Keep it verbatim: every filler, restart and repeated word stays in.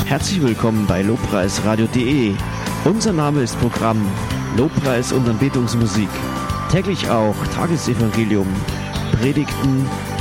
Herzlich willkommen bei lobpreisradio punkt de. Unser Name ist Programm Lobpreis und Anbetungsmusik. Täglich auch Tagesevangelium, Predigten,